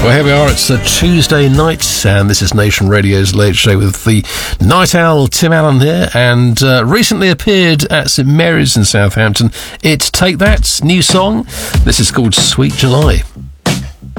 Well, here we are. It's a Tuesday night, and this is Nation Radio's Late Show with the Night Owl, Tim Allen here, and recently appeared at St Mary's in Southampton. It's Take That's new song. This is called Sweet July.